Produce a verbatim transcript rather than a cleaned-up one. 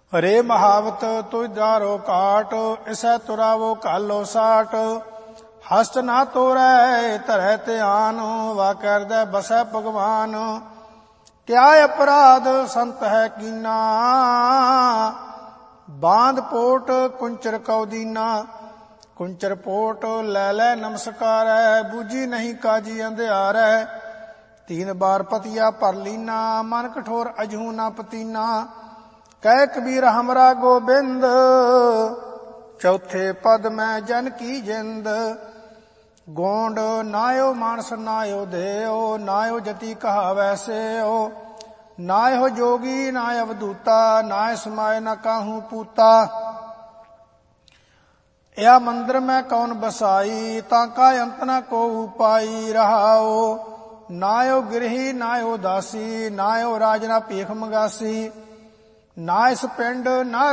ਰੇ ਮਹਾਵਤ ਤੁਝ ਦਾਰੋ ਕਾਟ, ਇਸੈ ਤੁਰਾਵੋ ਕਾਲੋ ਸਾਟ। ਹਸਤ ਨਾ ਤੋਰੈ ਧਰੈ ਧਿਆਨ, ਵਾ ਕਰਦੈ ਬਸੈ ਭਗਵਾਨ। ਕਿਆ ਅਪਰਾਧ ਸੰਤ ਹੈ ਕੀਨਾ, ਬਾਂਧ ਪੋਟ ਕੁੰਚਰ ਕਉ ਦੀਨਾ। ਕੁੰਚਰ ਪੋਟ ਲੈ ਲੈ ਨਮਸਕਾਰੈ, ਬੂਝੀ ਨਹੀਂ ਕਾਜੀ ਅੰਧਿਆਰੈ। ਤੀਨ ਬਾਰ ਪਤੀਆ ਭਰ ਲੀਨਾ, ਮਨ ਕਠੋਰ ਅਜਹੂ ਨਾ ਪਤੀਨਾ। ਕਹਿ ਕਬੀਰ ਹਮਰਾ ਗੋਬਿੰਦ, ਚੌਥੇ ਪਦ ਮੈਂ ਜਨ ਕੀ ਜਿੰਦ। ਗੋਂਡ ਨਾਇਓ ਮਾਨਸ ਨਾਇਓ ਦੇਓ, ਨਾਇਓ ਜਤੀ ਕਹਾਵੈ ਸੇਓ। ਨਾਇਓ ਜੋਗੀ ਨਾ ਅਵਧੂਤਾ, ਨਾਇ ਸਮਾਏ ਨਾ ਕਾਹੂ ਪੂਤਾ। ਯਾ ਮੰਦਰ ਮੈਂ ਕੌਣ ਬਸਾਈ, ਤਾਂ ਕਾ ਅੰਤ ਨ ਕੋ ਉਪਾਈ। ਰਹਾਓ ਨਾਇਓ ਗਿਰਹੀ ਨਾਇਓ ਦਾਸੀ, ਨਾਇਓ ਰਾਜ ਨਾ ਭੀਖ ਮੰਗਾਸੀ। ਨਾ ਇਸ ਪਿੰਡ ਨਾ